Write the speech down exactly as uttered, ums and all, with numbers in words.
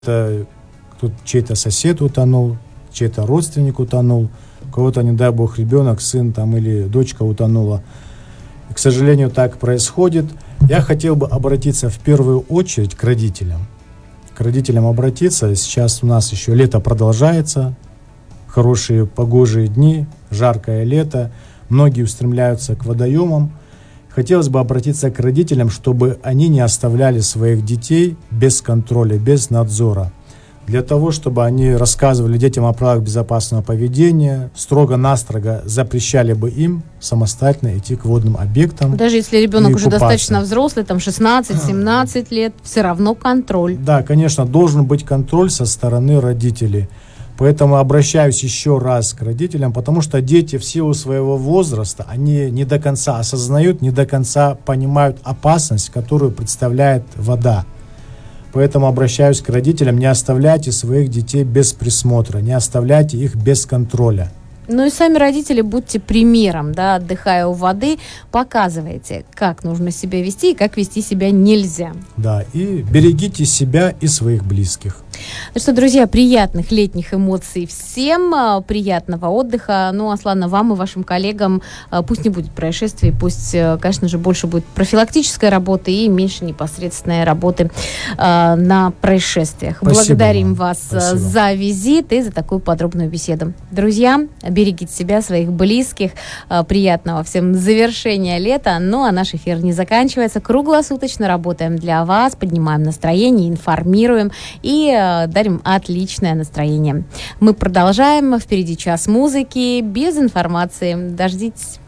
Это тут чей-то сосед утонул, чей-то родственник утонул, у кого-то, не дай бог, ребенок, сын там или дочка утонула. И, к сожалению, так происходит. Я хотел бы обратиться в первую очередь к родителям. К родителям обратиться. Сейчас у нас еще лето продолжается, хорошие погожие дни, жаркое лето. Многие устремляются к водоемам. Хотелось бы обратиться к родителям, чтобы они не оставляли своих детей без контроля, без надзора. Для того, чтобы они рассказывали детям о правилах безопасного поведения, строго-настрого запрещали бы им самостоятельно идти к водным объектам. Даже если ребенок уже достаточно взрослый, там шестнадцать-семнадцать лет, все равно контроль. Да, конечно, должен быть контроль со стороны родителей. Поэтому обращаюсь еще раз к родителям, потому что дети в силу своего возраста, они не до конца осознают, не до конца понимают опасность, которую представляет вода. Поэтому обращаюсь к родителям: не оставляйте своих детей без присмотра, не оставляйте их без контроля. Ну и сами родители будьте примером, да, отдыхая у воды, показывайте, как нужно себя вести и как вести себя нельзя. Да, и берегите себя и своих близких. Ну что, друзья, приятных летних эмоций всем, приятного отдыха. Ну, Аслана, вам и вашим коллегам пусть не будет происшествий, пусть, конечно же, больше будет профилактической работы и меньше непосредственной работы э, на происшествиях. Спасибо Благодарим вам. вас Спасибо. за визит и за такую подробную беседу. Друзья, берегите себя, своих близких. Приятного всем завершения лета. Ну, а наш эфир не заканчивается. Круглосуточно работаем для вас, поднимаем настроение, информируем и дарим отличное настроение. Мы продолжаем. Впереди час музыки без информации. Дождитесь.